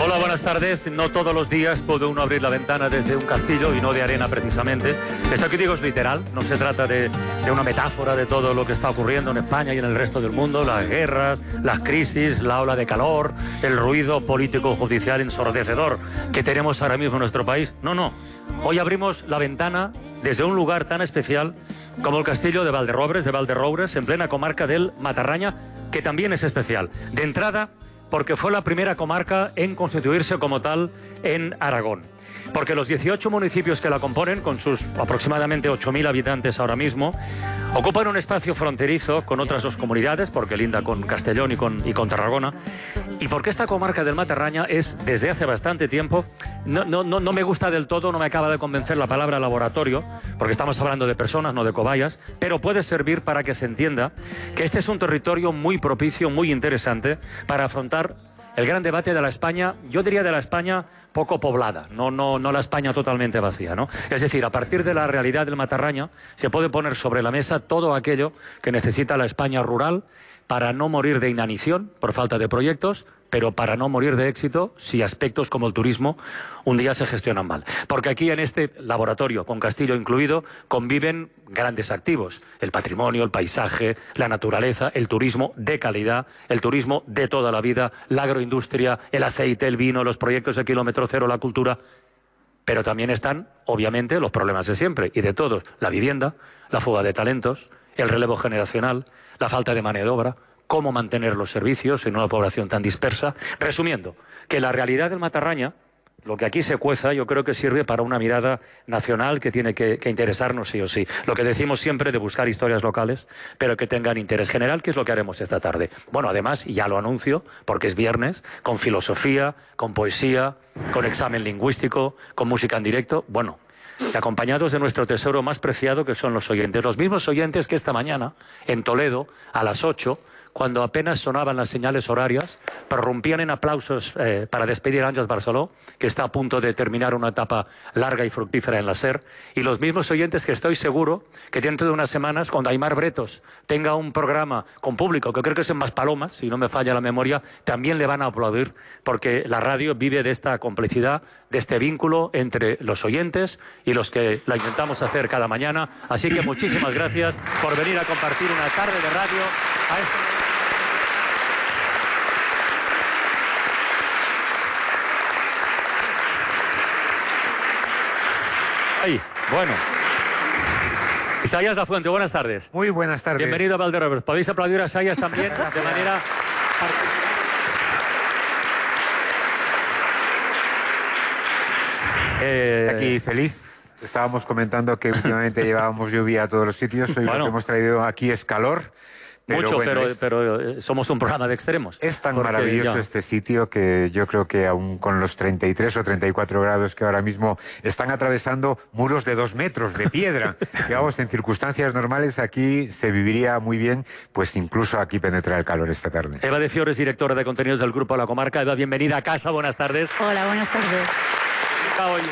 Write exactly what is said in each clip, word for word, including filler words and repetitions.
Hola, buenas tardes. No todos los días puede uno abrir la ventana desde un castillo y no de arena precisamente. Esto que digo es literal, no se trata de, de una metáfora de todo lo que está ocurriendo en España y en el resto del mundo, las guerras, las crisis, la ola de calor, el ruido político-judicial ensordecedor que tenemos ahora mismo en nuestro país. No, no. Hoy abrimos la ventana desde un lugar tan especial como el castillo de Valderrobres, de Valderroures, en plena comarca del Matarraña, que también es especial. De entrada, porque fue la primera comarca en constituirse como tal en Aragón. Porque los dieciocho municipios que la componen, con sus aproximadamente ocho mil habitantes ahora mismo, ocupan un espacio fronterizo con otras dos comunidades, porque linda con Castellón y con, y con Tarragona, y porque esta comarca del Matarraña es, desde hace bastante tiempo, no, no, no, no me gusta del todo, no me acaba de convencer la palabra laboratorio, porque estamos hablando de personas, no de cobayas, pero puede servir para que se entienda que este es un territorio muy propicio, muy interesante, para afrontar el gran debate de la España, yo diría de la España poco poblada, no, no, no la España totalmente vacía, ¿no? Es decir, a partir de la realidad del Matarraña se puede poner sobre la mesa todo aquello que necesita la España rural para no morir de inanición por falta de proyectos, pero para no morir de éxito si aspectos como el turismo un día se gestionan mal. Porque aquí en este laboratorio, con Castillo incluido, conviven grandes activos. El patrimonio, el paisaje, la naturaleza, el turismo de calidad, el turismo de toda la vida, la agroindustria, el aceite, el vino, los proyectos de kilómetro cero, la cultura. Pero también están, obviamente, los problemas de siempre y de todos. La vivienda, la fuga de talentos, el relevo generacional, la falta de mano de obra, cómo mantener los servicios en una población tan dispersa. Resumiendo, que la realidad del Matarraña, lo que aquí se cueza, yo creo que sirve para una mirada nacional que tiene que, que interesarnos sí o sí. Lo que decimos siempre de buscar historias locales, pero que tengan interés general, que es lo que haremos esta tarde. Bueno, además, y ya lo anuncio, porque es viernes, con filosofía, con poesía, con examen lingüístico, con música en directo, bueno, y acompañados de nuestro tesoro más preciado, que son los oyentes. Los mismos oyentes que esta mañana, en Toledo, a las ocho, cuando apenas sonaban las señales horarias, prorrumpían en aplausos eh, para despedir a Àngels Barceló, que está a punto de terminar una etapa larga y fructífera en la SER, y los mismos oyentes que estoy seguro que dentro de unas semanas, cuando Aimar Bretos tenga un programa con público, que creo que es en Maspalomas, si no me falla la memoria, también le van a aplaudir, porque la radio vive de esta complicidad, de este vínculo entre los oyentes y los que la intentamos hacer cada mañana. Así que muchísimas gracias por venir a compartir una tarde de radio a este... Ahí, bueno. Isaías Lafuente, buenas tardes. Muy buenas tardes. Bienvenido a Valderrobres. Podéis aplaudir a Isaías también de manera... Eh... Aquí feliz. Estábamos comentando que últimamente llevábamos lluvia a todos los sitios. Hoy bueno. Lo que hemos traído aquí es calor. Pero Mucho, bueno, pero, es, pero somos un programa de extremos. Es tan maravilloso ya. este sitio que yo creo que aún con los treinta y tres o treinta y cuatro grados que ahora mismo están atravesando muros de dos metros de piedra, que vamos, en circunstancias normales aquí se viviría muy bien, pues incluso aquí penetra el calor esta tarde. Eva de Fiores, directora de contenidos del Grupo La Comarca. Eva, bienvenida a casa, buenas tardes. Hola, buenas tardes. Hoy.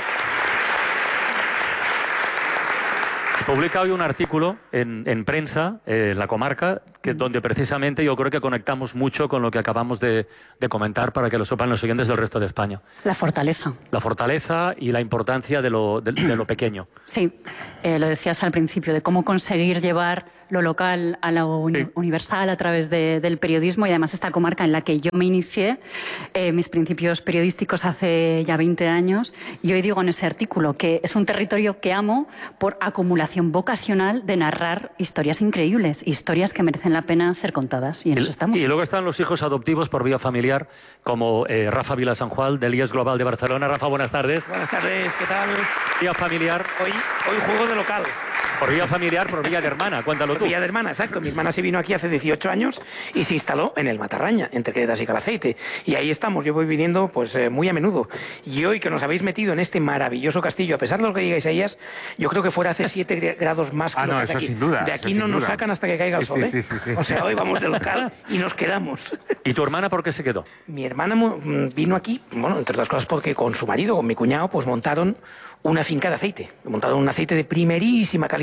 Publica hoy un artículo en, en prensa, eh, La Comarca, que, donde precisamente yo creo que conectamos mucho con lo que acabamos de, de comentar para que lo sepan los oyentes del resto de España. La fortaleza. La fortaleza y la importancia de lo, de, de lo pequeño. Sí, eh, lo decías al principio, de cómo conseguir llevar lo local a lo uni sí. universal a través de, del periodismo, y además esta comarca en la que yo me inicié, eh, mis principios periodísticos hace ya veinte años, y hoy digo en ese artículo que es un territorio que amo por acumulación vocacional de narrar historias increíbles, historias que merecen la pena ser contadas, y en y, eso estamos. Y luego están los hijos adoptivos por vía familiar, como eh, Rafa Vila San Juan, del I E S Global de Barcelona. Rafa, buenas tardes. Buenas tardes, ¿qué tal? Vía familiar. Hoy, hoy juego de local. Por vía familiar, por vía de hermana, cuéntalo tú. Por vía de hermana, exacto. Mi hermana se vino aquí hace dieciocho años y se instaló en el Matarraña, entre Quedas y Calaceite. Y ahí estamos, yo voy viniendo pues eh, muy a menudo. Y hoy que nos habéis metido en este maravilloso castillo, a pesar de lo que digáis a ellas, yo creo que fuera hace siete grados más que ah, lo no, que eso hace aquí. sin duda. De aquí no nos duda. sacan hasta que caiga el sí, sol, ¿eh? Sí, sí, sí. O sea, hoy vamos de local y nos quedamos. ¿Y tu hermana por qué se quedó? Mi hermana vino aquí, bueno, entre otras cosas porque con su marido, con mi cuñado, pues montaron una finca de aceite. Montaron un aceite de primerísima calidad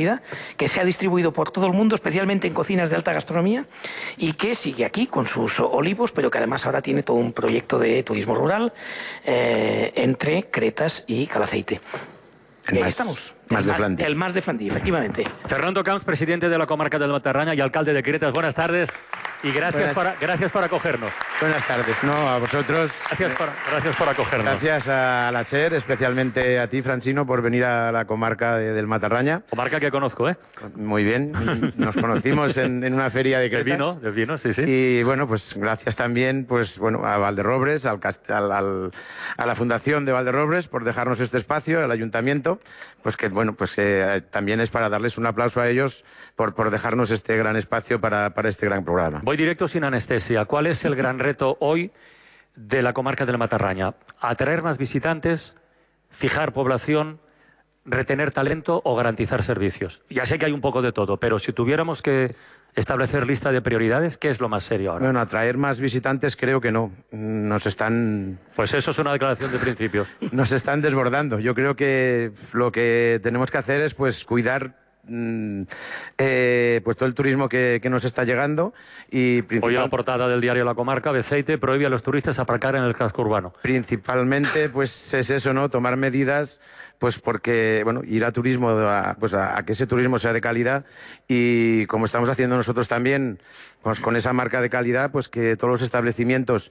calidad, que se ha distribuido por todo el mundo, especialmente en cocinas de alta gastronomía, y que sigue aquí con sus olivos, pero que además ahora tiene todo un proyecto de turismo rural eh, entre Cretas y Calaceite. Y ahí estamos. Más el de mar, Flandí. El Mas de Flandí, efectivamente. Fernando Camps, presidente de la comarca del Matarraña y alcalde de Cretas. Buenas tardes y gracias, Buenas. por, gracias por acogernos. Buenas tardes. No, a vosotros. Gracias por, gracias por acogernos. Gracias a la SER, especialmente a ti, Francino, por venir a la comarca de, del Matarraña. Comarca que conozco, ¿eh? Muy bien. Nos conocimos en, en una feria de Del Cretas. vino, del vino, sí, sí. Y bueno, pues gracias también pues, bueno, a Valderrobres, al, cast- al, al- a la Fundación de Valderrobres por dejarnos este espacio, al Ayuntamiento, pues que bueno, pues eh, también es para darles un aplauso a ellos por, por dejarnos este gran espacio para, para este gran programa. Voy directo sin anestesia. ¿Cuál es el gran reto hoy de la comarca del Matarraña? ¿Atraer más visitantes, fijar población, retener talento o garantizar servicios? Ya sé que hay un poco de todo, pero si tuviéramos que establecer lista de prioridades, ¿qué es lo más serio ahora? Bueno, atraer más visitantes creo que no. Nos están, Pues eso es una declaración de principios. nos están desbordando. Yo creo que lo que tenemos que hacer es pues cuidar mm, eh, pues todo el turismo que, que nos está llegando y Hoy principal- en la portada del diario La Comarca, Beceite prohíbe a los turistas aparcar en el casco urbano. principalmente pues es eso, ¿no? Tomar medidas pues porque, bueno, ir a turismo, a, pues a, a que ese turismo sea de calidad y como estamos haciendo nosotros también, pues con esa marca de calidad, pues que todos los establecimientos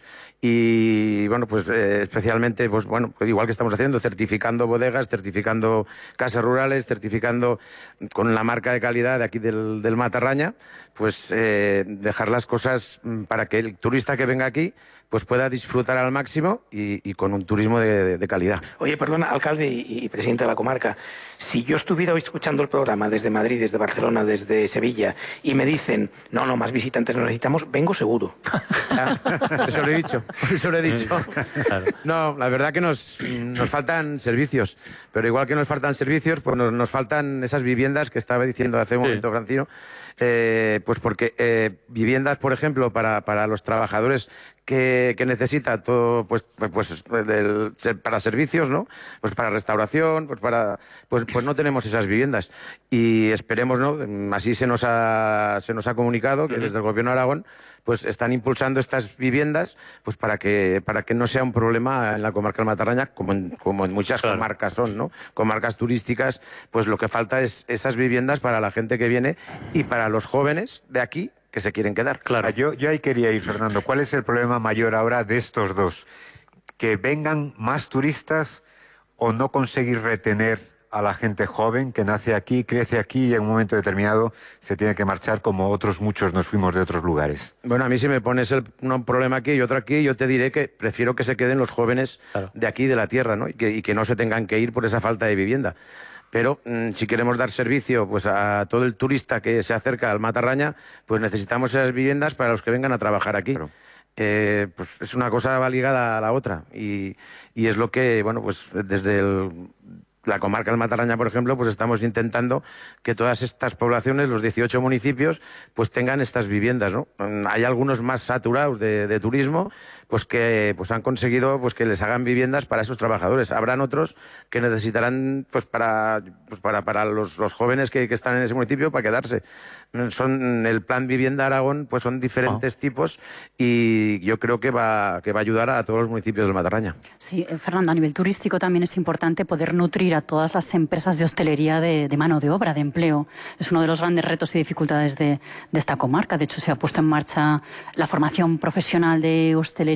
y, bueno, pues eh, especialmente, pues bueno, pues igual que estamos haciendo, certificando bodegas, certificando casas rurales, certificando con la marca de calidad de aquí del, del Matarraña, pues eh, dejar las cosas mm, para que el turista que venga aquí pues pueda disfrutar al máximo y, y con un turismo de, de- de calidad. Oye, perdona, alcalde y, y presidente de la comarca, si yo estuviera hoy escuchando el programa desde Madrid, desde Barcelona, desde Sevilla, y me dicen, no, no, más visitantes no necesitamos, vengo seguro. Ah, eso lo he dicho, eso lo he dicho. Claro. No, la verdad que nos, nos faltan servicios, pero igual que nos faltan servicios, pues nos, nos faltan esas viviendas que estaba diciendo hace un Sí. momento Francino, eh, pues porque eh, viviendas, por ejemplo, para, para los trabajadores que, que necesita todo, pues, pues del- para servicios, ¿no? Pues para restauración, pues para, pues, pues no tenemos esas viviendas y esperemos, ¿no? Así se nos ha, se nos ha comunicado que desde el Gobierno de Aragón pues están impulsando estas viviendas pues para que para que no sea un problema en la comarca del Matarraña como en, como en muchas Claro. comarcas son, ¿no? Comarcas turísticas, pues lo que falta es esas viviendas para la gente que viene y para los jóvenes de aquí que se quieren quedar. Claro. Ah, Yo, yo ahí quería ir, Fernando. ¿Cuál es el problema mayor ahora de estos dos? ¿Que vengan más turistas o no conseguir retener a la gente joven que nace aquí, crece aquí y en un momento determinado se tiene que marchar como otros muchos nos fuimos de otros lugares? Bueno, a mí si me pones el, un problema aquí y otro aquí, yo te diré que prefiero que se queden los jóvenes Claro. de aquí, de la tierra, ¿no? Y que, y que no se tengan que ir por esa falta de vivienda. Pero mm, si queremos dar servicio pues, a todo el turista que se acerca al Matarraña, pues necesitamos esas viviendas para los que vengan a trabajar aquí. Claro. Eh, pues es una cosa va ligada a la otra y, y es lo que, bueno, pues desde el... la comarca del Matarraña, por ejemplo, pues estamos intentando que todas estas poblaciones, los dieciocho municipios, pues tengan estas viviendas, ¿no? Mm, Hay algunos más saturados de, de turismo, pues que pues han conseguido pues que les hagan viviendas para esos trabajadores. Habrán otros que necesitarán pues para pues para, para los, los jóvenes que, que están en ese municipio para quedarse. Mm, Son el plan Vivienda Aragón, pues son diferentes tipos y yo creo que va que va a ayudar a todos los municipios del Matarraña. Sí, eh, Fernando, a nivel turístico también es importante poder nutrir a todas las empresas de hostelería de, de mano de obra, de empleo. Es uno de los grandes retos y dificultades de, de esta comarca. De hecho, se ha puesto en marcha la formación profesional de hostelería